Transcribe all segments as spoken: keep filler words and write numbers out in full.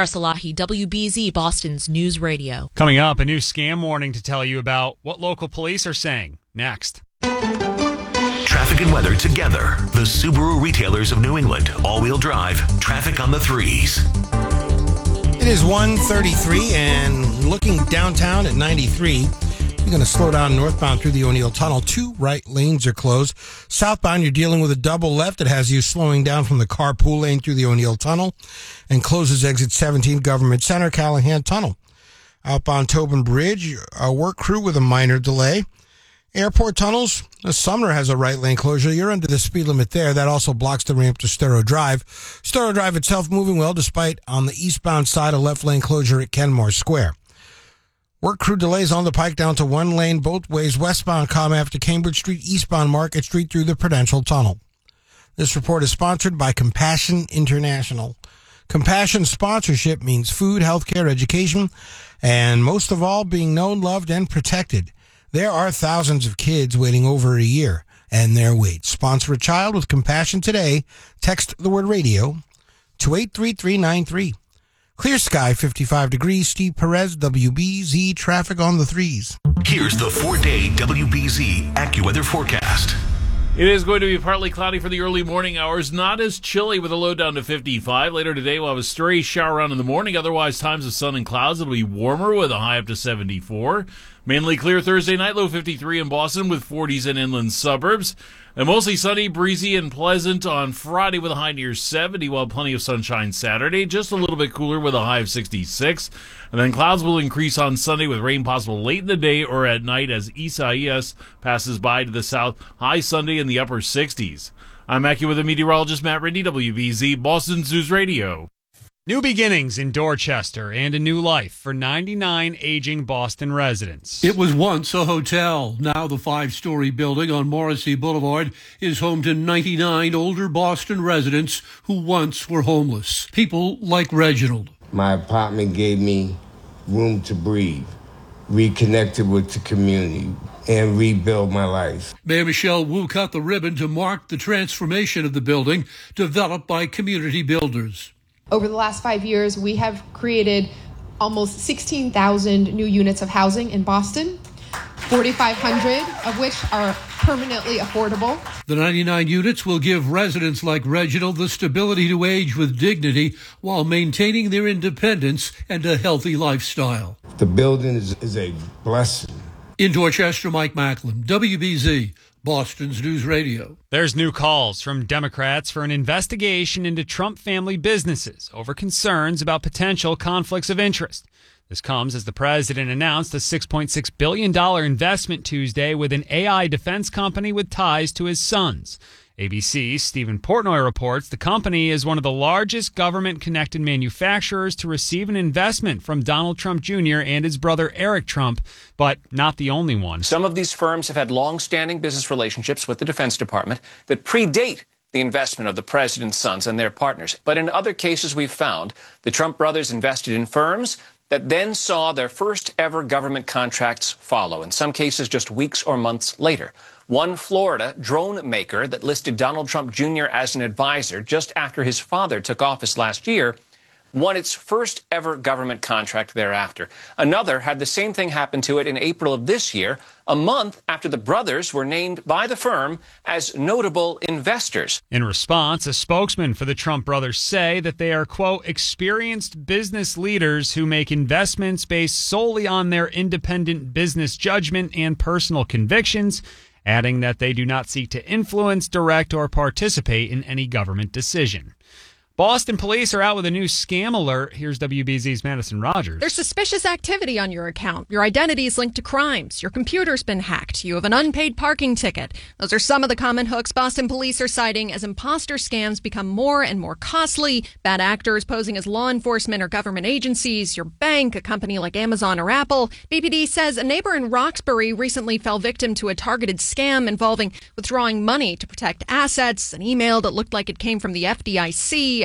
Tara Salahi, W B Z, Boston's News Radio. Coming up, a new scam warning to tell you about what local police are saying. Next. Traffic and weather together. The Subaru retailers of New England. All-wheel drive. Traffic on the threes. It is one thirty-three, and looking downtown at ninety-three, you're going to slow down northbound through the O'Neill Tunnel. Two right lanes are closed. Southbound, you're dealing with a double left that has you slowing down from the carpool lane through the O'Neill Tunnel and closes exit seventeen, Government Center, Callahan Tunnel. Outbound Tobin Bridge, a work crew with a minor delay. Airport tunnels, Sumner has a right lane closure. You're under the speed limit there. That also blocks the ramp to Storrow Drive. Storrow Drive itself moving well despite on the eastbound side a left lane closure at Kenmore Square. Work crew delays on the Pike down to one lane both ways, westbound Com after Cambridge Street, eastbound Market Street through the Prudential Tunnel. This report is sponsored by Compassion International. Compassion sponsorship means food, healthcare, education, and most of all, being known, loved, and protected. There are thousands of kids waiting over a year, and their wait. Sponsor a child with compassion today. Text the word radio to eight three three nine three. Clear sky, fifty-five degrees. Steve Perez, W B Z, traffic on the threes. Here's the four-day W B Z AccuWeather forecast. It is going to be partly cloudy for the early morning hours, not as chilly with a low down to fifty-five. Later today, we'll have a stray shower around in the morning. Otherwise, times of sun and clouds. It'll be warmer with a high up to seventy-four. Mainly clear Thursday night, low fifty-three in Boston with forties in inland suburbs. And mostly sunny, breezy, and pleasant on Friday with a high near seventy, while plenty of sunshine Saturday. Just a little bit cooler with a high of sixty-six. And then clouds will increase on Sunday with rain possible late in the day or at night as Isaias passes by to the south. High Sunday in the upper sixties. I'm AccuWeather meteorologist Matt Ridney, W B Z, Boston's News Radio. New beginnings in Dorchester and a new life for ninety-nine aging Boston residents. It was once a hotel. Now the five-story building on Morrissey Boulevard is home to ninety-nine older Boston residents who once were homeless. People like Reginald. My apartment gave me room to breathe, reconnected with the community, and rebuild my life. Mayor Michelle Wu cut the ribbon to mark the transformation of the building developed by community builders. Over the last five years, we have created almost sixteen thousand new units of housing in Boston, forty-five hundred of which are permanently affordable. The ninety-nine units will give residents like Reginald the stability to age with dignity while maintaining their independence and a healthy lifestyle. The building is, is a blessing. In Dorchester, Mike Macklin, W B Z, Boston's News Radio. There's new calls from Democrats for an investigation into Trump family businesses over concerns about potential conflicts of interest. This comes as the president announced a six point six billion dollars investment Tuesday with an A I defense company with ties to his sons. A B C's Stephen Portnoy reports the company is one of the largest government-connected manufacturers to receive an investment from Donald Trump Junior and his brother Eric Trump, but not the only one. Some of these firms have had long-standing business relationships with the Defense Department that predate the investment of the president's sons and their partners. But in other cases we've found, the Trump brothers invested in firms that then saw their first ever government contracts follow, in some cases just weeks or months later. One Florida drone maker that listed Donald Trump Junior as an advisor just after his father took office last year won its first ever government contract thereafter. Another had the same thing happen to it in April of this year, a month after the brothers were named by the firm as notable investors. In response, a spokesman for the Trump brothers say that they are, quote, experienced business leaders who make investments based solely on their independent business judgment and personal convictions, adding that they do not seek to influence, direct, or participate in any government decision. Boston police are out with a new scam alert. Here's W B Z's Madison Rogers. There's suspicious activity on your account. Your identity is linked to crimes. Your computer's been hacked. You have an unpaid parking ticket. Those are some of the common hooks Boston police are citing as imposter scams become more and more costly. Bad actors posing as law enforcement or government agencies, your bank, a company like Amazon or Apple. B P D says a neighbor in Roxbury recently fell victim to a targeted scam involving withdrawing money to protect assets, an email that looked like it came from the F D I C,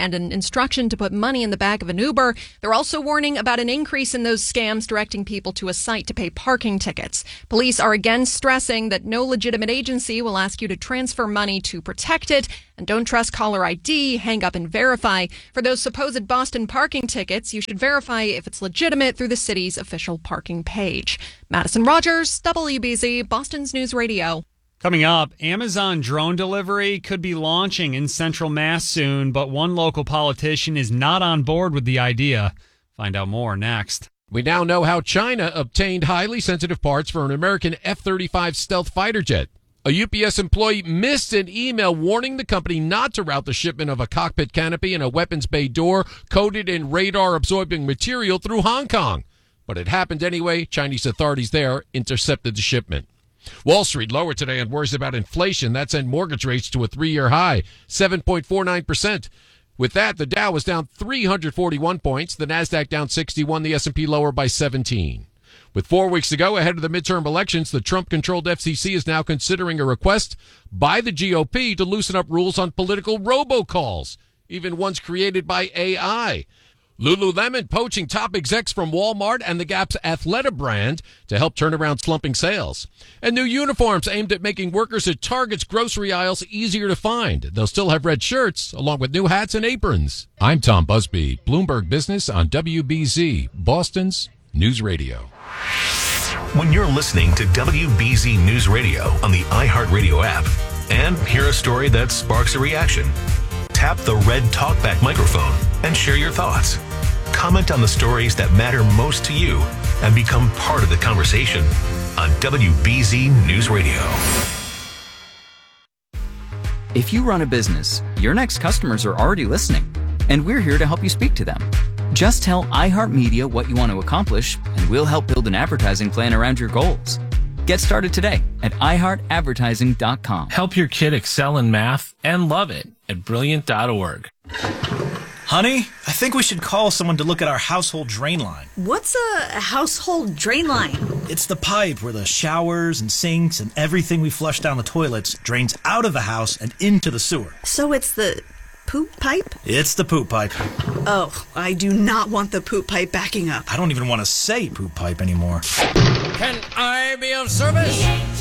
and an instruction to put money in the back of an Uber. They're also warning about an increase in those scams directing people to a site to pay parking tickets. Police are again stressing that no legitimate agency will ask you to transfer money to protect it. And don't trust caller I D, hang up and verify. For those supposed Boston parking tickets, you should verify if it's legitimate through the city's official parking page. Madison Rogers, W B Z, Boston's News Radio. Coming up, Amazon drone delivery could be launching in Central Mass soon, but one local politician is not on board with the idea. Find out more next. We now know how China obtained highly sensitive parts for an American F thirty-five stealth fighter jet. A U P S employee missed an email warning the company not to route the shipment of a cockpit canopy and a weapons bay door coated in radar-absorbing material through Hong Kong. But it happened anyway. Chinese authorities there intercepted the shipment. Wall Street lower today on worries about inflation. That sent mortgage rates to a three-year high, seven point four nine percent. With that, the Dow was down three hundred forty-one points, the Nasdaq down sixty-one, the S and P lower by seventeen. With four weeks to go ahead of the midterm elections, the Trump-controlled F C C is now considering a request by the G O P to loosen up rules on political robocalls, even ones created by A I. Lululemon poaching top execs from Walmart and the Gap's Athleta brand to help turn around slumping sales. And new uniforms aimed at making workers at Target's grocery aisles easier to find. They'll still have red shirts, along with new hats and aprons. I'm Tom Busby, Bloomberg Business on W B Z, Boston's News Radio. When you're listening to W B Z News Radio on the iHeartRadio app and hear a story that sparks a reaction, tap the red TalkBack microphone and share your thoughts. Comment on the stories that matter most to you and become part of the conversation on W B Z News Radio. If you run a business, your next customers are already listening, and we're here to help you speak to them. Just tell iHeartMedia what you want to accomplish, and we'll help build an advertising plan around your goals. Get started today at i heart advertising dot com. Help your kid excel in math and love it at brilliant dot org. Honey, I think we should call someone to look at our household drain line. What's a household drain line? It's the pipe where the showers and sinks and everything we flush down the toilets drains out of the house and into the sewer. So it's the poop pipe? It's the poop pipe. Oh, I do not want the poop pipe backing up. I don't even want to say poop pipe anymore. Can I be of service?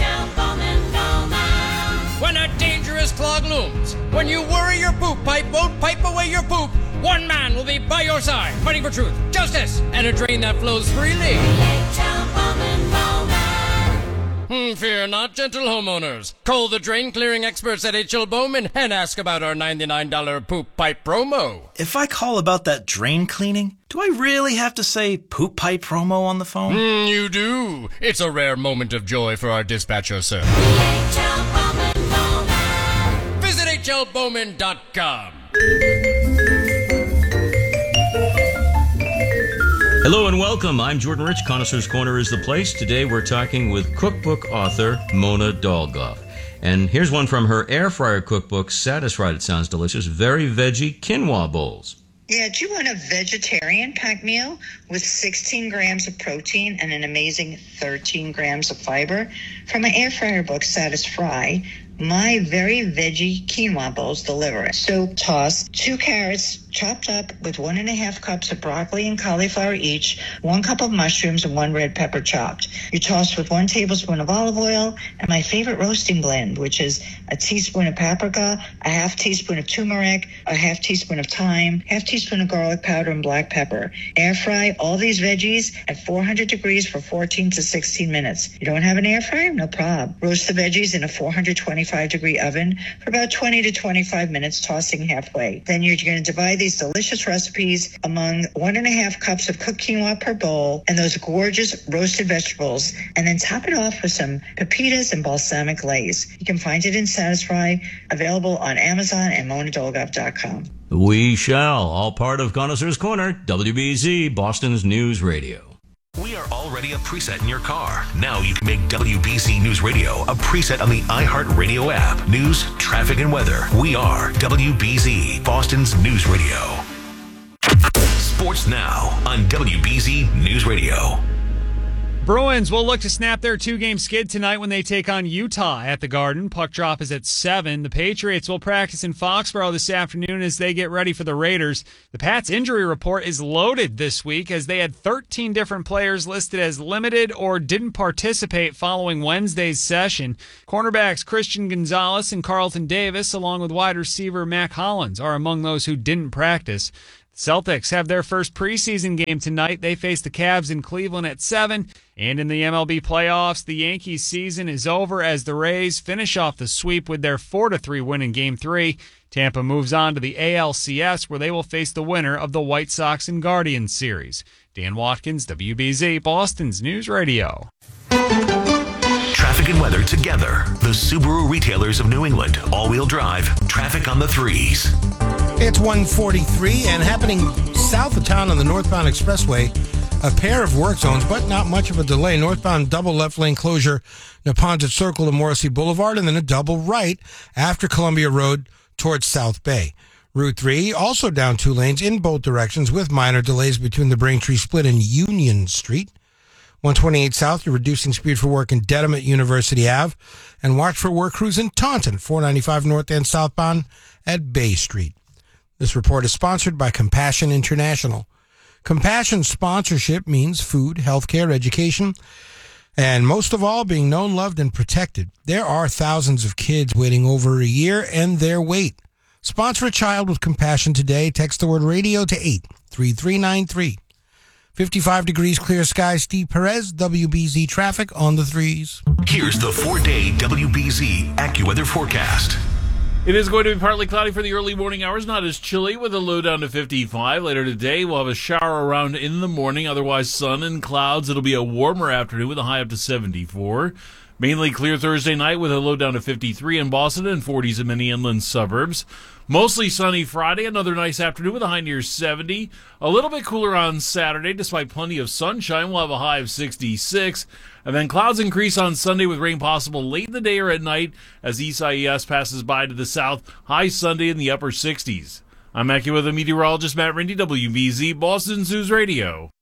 When a dangerous clog looms, when you worry your poop pipe won't pipe away your poop, one man will be by your side, fighting for truth, justice, and a drain that flows freely. Hmm, fear not, gentle homeowners. Call the drain clearing experts at H L Bowman and ask about our ninety-nine dollars poop pipe promo. If I call about that drain cleaning, do I really have to say poop pipe promo on the phone? Hmm, you do. It's a rare moment of joy for our dispatcher, sir. Visit H L Bowman dot com. Hello and welcome. I'm Jordan Rich. Connoisseur's Corner is the place. Today we're talking with cookbook author Mona Dolgoff. And here's one from her air fryer cookbook, Satisfied, it sounds delicious, very veggie quinoa bowls. Yeah, do you want a vegetarian packed meal with sixteen grams of protein and an amazing thirteen grams of fiber? From my air fryer book, Satisfy, my very veggie quinoa bowls deliver it. So toss two carrots chopped up with one and a half cups of broccoli and cauliflower each, one cup of mushrooms, and one red pepper chopped. You toss with one tablespoon of olive oil and my favorite roasting blend, which is a teaspoon of paprika, a half teaspoon of turmeric, a half teaspoon of thyme, half teaspoon of garlic powder, and black pepper. Air fry all these veggies at four hundred degrees for fourteen to sixteen minutes. You don't have an air fryer? No problem. Roast the veggies in a four hundred twenty-five degree oven for about twenty to twenty-five minutes, tossing halfway. Then you're going to divide these delicious recipes among one and a half cups of cooked quinoa per bowl and those gorgeous roasted vegetables, and then top it off with some pepitas and balsamic glaze. You can find it in Satisfy, available on Amazon and mona dolgoff dot com. We shall. All part of Connoisseur's Corner, W B Z, Boston's News Radio. We are already a preset in your car. Now you can make W B Z News Radio a preset on the iHeartRadio app. News, traffic, and weather. We are W B Z, Boston's News Radio. Sports now on W B Z News Radio. Bruins will look to snap their two-game skid tonight when they take on Utah at the Garden. Puck drop is at seven. The Patriots will practice in Foxborough this afternoon as they get ready for the Raiders. The Pats' injury report is loaded this week as they had thirteen different players listed as limited or didn't participate following Wednesday's session. Cornerbacks Christian Gonzalez and Carlton Davis, along with wide receiver Mac Hollins, are among those who didn't practice. Celtics have their first preseason game tonight. They face the Cavs in Cleveland at seven. And in the M L B playoffs, the Yankees season is over as the Rays finish off the sweep with their four to three win in Game three. Tampa moves on to the A L C S where they will face the winner of the White Sox and Guardians series. Dan Watkins, W B Z, Boston's News Radio. Traffic and weather together. The Subaru retailers of New England. All-wheel drive. Traffic on the threes. It's one forty-three and happening south of town on the northbound expressway. A pair of work zones, but not much of a delay. Northbound double left lane closure, Neponset Circle to Morrissey Boulevard, and then a double right after Columbia Road towards South Bay. Route three also down two lanes in both directions with minor delays between the Braintree Split and Union Street. one twenty-eight South, you're reducing speed for work in Dedham at University Avenue. And watch for work crews in Taunton, four ninety-five north and southbound at Bay Street. This report is sponsored by Compassion International. Compassion sponsorship means food, healthcare, education, and most of all, being known, loved, and protected. There are thousands of kids waiting over a year and their wait. Sponsor a child with compassion today. Text the word radio to eight three three nine three. fifty-five degrees, clear skies. Steve Perez, W B Z traffic on the threes. Here's the four-day W B Z AccuWeather forecast. It is going to be partly cloudy for the early morning hours, not as chilly with a low down to fifty-five. Later today, we'll have a shower around in the morning, otherwise sun and clouds. It'll be a warmer afternoon with a high up to seventy-four. Mainly clear Thursday night with a low down to fifty-three in Boston and forties in many inland suburbs. Mostly sunny Friday, another nice afternoon with a high near seventy. A little bit cooler on Saturday, despite plenty of sunshine. We'll have a high of sixty-six. And then clouds increase on Sunday with rain possible late in the day or at night as East I E S passes by to the south. High Sunday in the upper sixties. I'm AccuWeather meteorologist Matt Rindy, W B Z, Boston's News Radio.